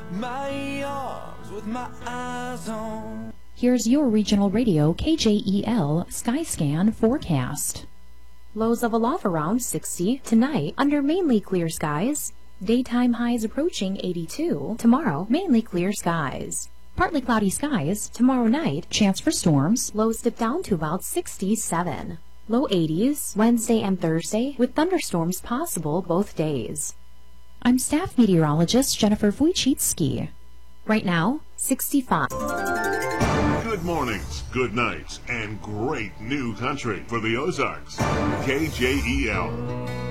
my arms with my eyes on. Here's your regional radio KJEL Skyscan forecast. Lows of a love around 60 tonight under mainly clear skies. Daytime highs approaching 82. Tomorrow, mainly clear skies. Partly cloudy skies. Tomorrow night, chance for storms. Lows dip down to about 67. Low 80s Wednesday and Thursday with thunderstorms possible both days. I'm staff meteorologist Jennifer Wojcicki. Right now, 65. Good mornings, good nights, and great new country for the Ozarks. KJEL.